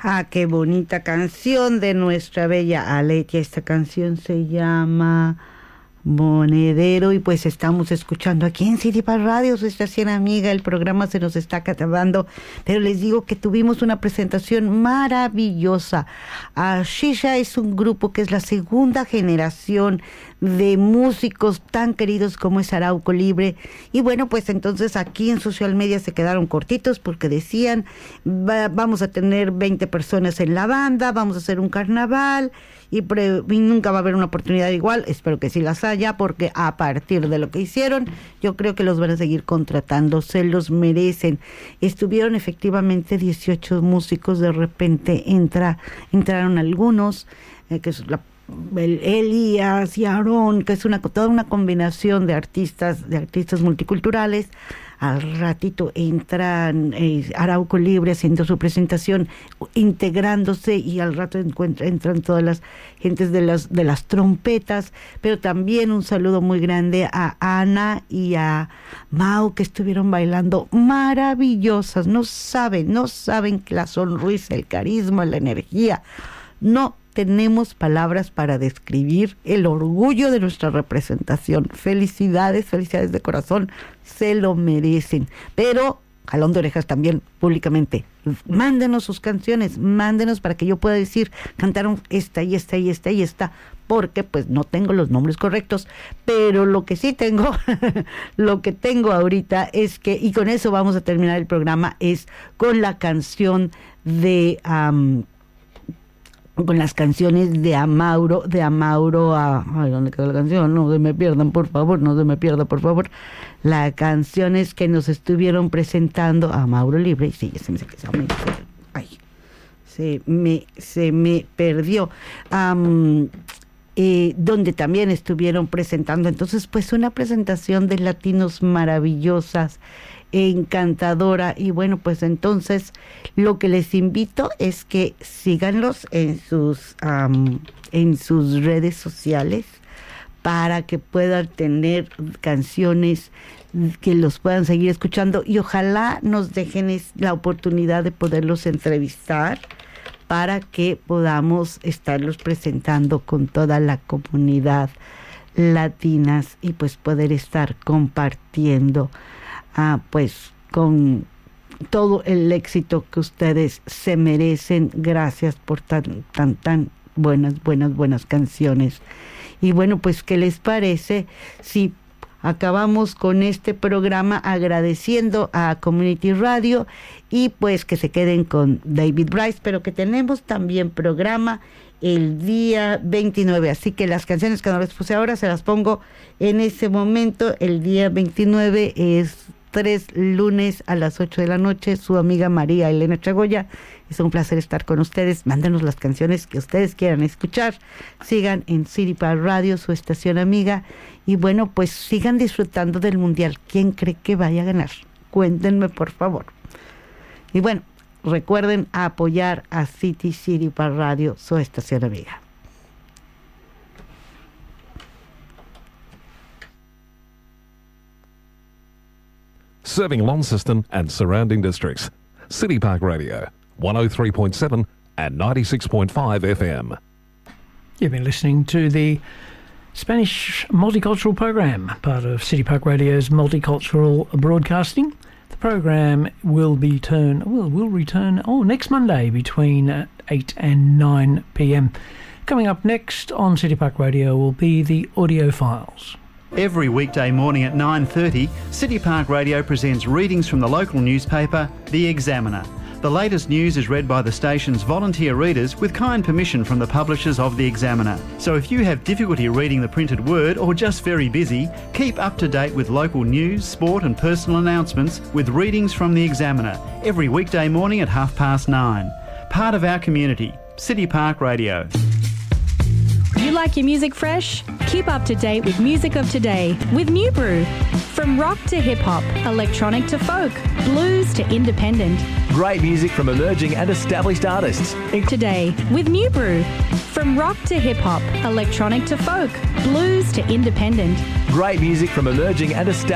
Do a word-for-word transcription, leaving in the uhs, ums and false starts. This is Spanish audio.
Ah, qué bonita canción de nuestra bella Aletia. Esta canción se llama Monedero y pues estamos escuchando aquí en City Park Radio, su estación amiga. El programa se nos está acabando, pero les digo que tuvimos una presentación maravillosa. Uh, Shisha es un grupo que es la segunda generación de músicos tan queridos como es Arauco Libre, y bueno, pues entonces aquí en social media se quedaron cortitos porque decían va, vamos a tener veinte personas en la banda, vamos a hacer un carnaval y, pre, y nunca va a haber una oportunidad igual. Espero que sí las haya, porque a partir de lo que hicieron yo creo que los van a seguir contratando, se los merecen. Estuvieron efectivamente dieciocho músicos, de repente entra, entraron algunos, eh, que es la El Elías y Aarón, que es una toda una combinación de artistas, de artistas multiculturales. Al ratito entran eh, Arauco Libre haciendo su presentación, integrándose, y al rato encuentra, entran todas las gentes de las de las trompetas. Pero también un saludo muy grande a Ana y a Mau, que estuvieron bailando maravillosas. No saben, no saben que la sonrisa, el carisma, la energía, no tenemos palabras para describir el orgullo de nuestra representación. Felicidades, felicidades de corazón, se lo merecen. Pero jalón de orejas también públicamente. Mándenos sus canciones, mándenos para que yo pueda decir, cantaron esta y esta y esta y esta, porque pues no tengo los nombres correctos, pero lo que sí tengo, lo que tengo ahorita es que, y con eso vamos a terminar el programa, es con la canción de... Um, con las canciones de Amauro, de Amauro a... Ay, ¿dónde quedó la canción? No se me pierdan, por favor, no se me pierda, por favor. Las canciones que nos estuvieron presentando a Amauro Libre. Sí, se me, se me, ay, se me, se me perdió. Um, eh, donde también estuvieron presentando. Entonces, pues una presentación de latinos maravillosas, encantadora. Y bueno, pues entonces lo que les invito es que síganlos en sus um, en sus redes sociales para que puedan tener canciones que los puedan seguir escuchando, y ojalá nos dejen es, la oportunidad de poderlos entrevistar para que podamos estarlos presentando con toda la comunidad latinas y pues poder estar compartiendo Ah, pues con todo el éxito que ustedes se merecen. Gracias por tan, tan, tan buenas, buenas, buenas canciones. Y bueno, pues, ¿qué les parece si acabamos con este programa agradeciendo a Community Radio, y pues que se queden con David Bryce, pero que tenemos también programa el día veintinueve, así que las canciones que no les puse ahora se las pongo en ese momento. El día veintinueve es tres lunes a las ocho de la noche. Su amiga María Elena Chagoya. Es un placer estar con ustedes. Mándenos las canciones que ustedes quieran escuchar. Sigan en City Park Radio, su estación amiga. Y bueno, pues sigan disfrutando del Mundial. ¿Quién cree que vaya a ganar? Cuéntenme, por favor. Y bueno, recuerden apoyar a City City Park Radio, su estación amiga. Serving Launceston and surrounding districts. City Park Radio, one oh three point seven and ninety-six point five F M. You've been listening to the Spanish Multicultural Program, part of City Park Radio's multicultural broadcasting. The program will be turn will will return oh next Monday between eight and nine p.m. Coming up next on City Park Radio will be the audio files. Every weekday morning at nine thirty, City Park Radio presents readings from the local newspaper, The Examiner. The latest news is read by the station's volunteer readers with kind permission from the publishers of The Examiner. So if you have difficulty reading the printed word or just very busy, keep up to date with local news, sport and personal announcements with readings from The Examiner every weekday morning at half past nine. Part of our community, City Park Radio. You like your music fresh? Keep up to date with music of today with New Brew. From rock to hip-hop, electronic to folk, blues to independent. Great music from emerging and established artists. Today with New Brew. From rock to hip-hop, electronic to folk, blues to independent. Great music from emerging and established